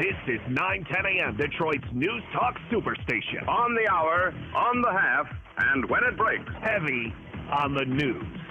This is 9:10 a.m. Detroit's News Talk Superstation. On the hour, on the half, and when it breaks. Heavy on the news.